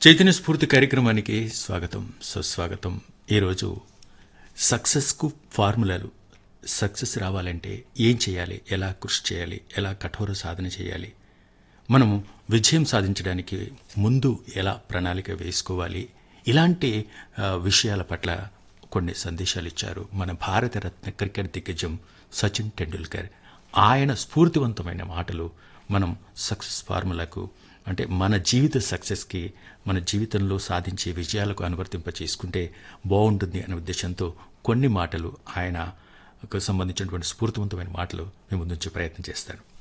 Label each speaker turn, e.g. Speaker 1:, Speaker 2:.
Speaker 1: చైతన్య స్ఫూర్తి కార్యక్రమానికి స్వాగతం, సుస్వాగతం. ఈరోజు సక్సెస్కు ఫార్ములాలు, సక్సెస్ రావాలంటే ఏం చేయాలి, ఎలా కృషి చేయాలి, ఎలా కఠోర సాధన చేయాలి, మనము విజయం సాధించడానికి ముందు ఎలా ప్రణాళిక వేసుకోవాలి, ఇలాంటి విషయాల పట్ల కొన్ని సందేశాలు ఇచ్చారు మన భారతరత్న క్రికెట్ దిగ్గజం సచిన్ టెండూల్కర్. ఆయన స్ఫూర్తివంతమైన మాటలు మనం సక్సెస్ ఫార్ములాకు, అంటే మన జీవిత సక్సెస్కి, మన జీవితంలో సాధించే విజయాలకు అనువర్తింప చేసుకుంటే బాగుంటుంది అనే ఉద్దేశంతో కొన్ని మాటలు, ఆయనకు సంబంధించినటువంటి స్ఫూర్తివంతమైన మాటలు మీ ముందుంచే ప్రయత్నం చేస్తాను.